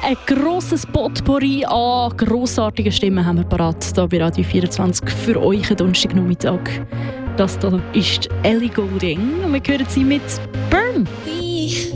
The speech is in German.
Ein grosses Potpourri an grossartigen Stimmen haben wir parat hier bei Radio 24 für euch am Donnerstagnachmittag. Das hier ist Ellie Goulding und wir hören sie mit «Burn».